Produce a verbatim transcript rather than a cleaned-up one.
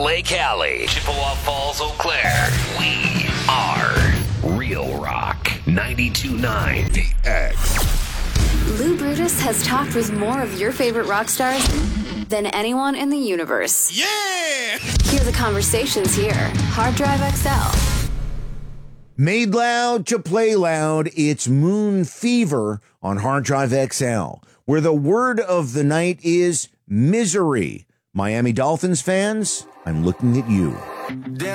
Lake Alley, Chippewa Falls, Eau Claire. We are Real Rock ninety-two point nine D X. Lou Brutus has talked with more of your favorite rock stars than anyone in the universe. Yeah! Hear the conversations here. Hard Drive X L. Made loud to play loud, it's Moon Fever on Hard Drive X L, where the word of the night is misery. Miami Dolphins fans, I'm looking at you.